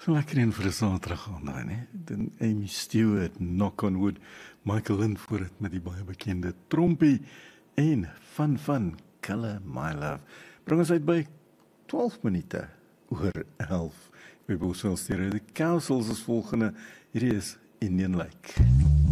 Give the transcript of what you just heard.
So lekker een vir 'n Saterdag aan daai, né? Dan Amy Stewart, Knock on Wood, Michael Linford met die baie bekende trompie en van Color My Love. Bring ons uit by 12 minute oor 11. By Boswell Stereo, die Councils is volgende. Hierdie is Indian Lake.